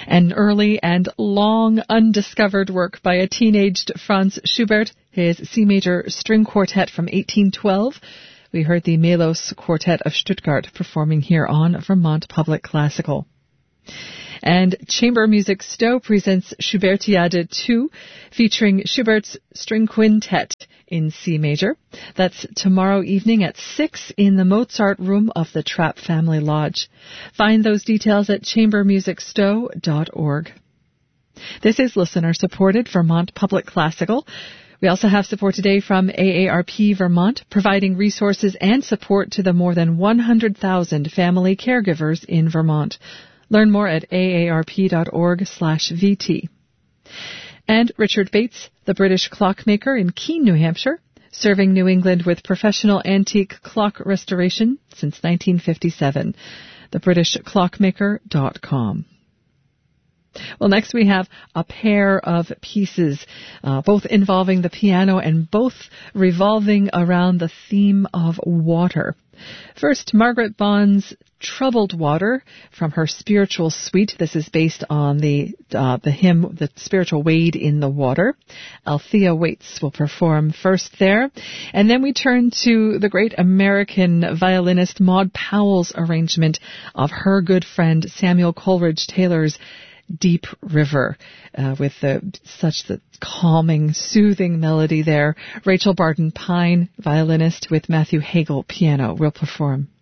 An early and long undiscovered work by a teenaged Franz Schubert, his C major string quartet from 1812. We heard the Melos Quartet of Stuttgart performing here on Vermont Public Classical. And Chamber Music Stowe presents Schubertiade 2, featuring Schubert's String Quintet in C major. That's tomorrow evening at 6 in the Mozart Room of the Trapp Family Lodge. Find those details at chambermusicstowe.org. This is listener-supported Vermont Public Classical. We also have support today from AARP Vermont, providing resources and support to the more than 100,000 family caregivers in Vermont. Learn more at aarp.org/VT. And Richard Bates, the British clockmaker in Keene, New Hampshire, serving New England with professional antique clock restoration since 1957. TheBritishClockmaker.com. Well, next we have a pair of pieces, both involving the piano and both revolving around the theme of water. First, Margaret Bond's Troubled Water from her Spiritual Suite. This is based on the hymn, The Spiritual Wade in the Water. Althea Waits will perform first there. And then we turn to the great American violinist Maud Powell's arrangement of her good friend Samuel Coleridge Taylor's Deep River, with such the calming, soothing melody there. Rachel Barton Pine, violinist, with Matthew Hagel, piano, will perform.